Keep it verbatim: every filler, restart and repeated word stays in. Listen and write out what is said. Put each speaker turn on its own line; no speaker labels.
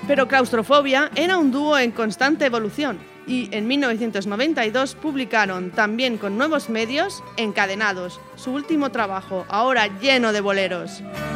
Pero Claustrofobia era un dúo en constante evolución y en mil novecientos noventa y dos publicaron, también con nuevos medios, Encadenados, su último trabajo, ahora lleno de boleros.